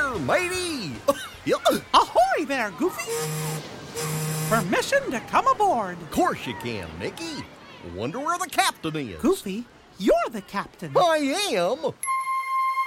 there, matey! Ahoy there, Goofy! Permission to come aboard. Of course you can, Mickey. Wonder where the captain is. Goofy, you're the captain. I am?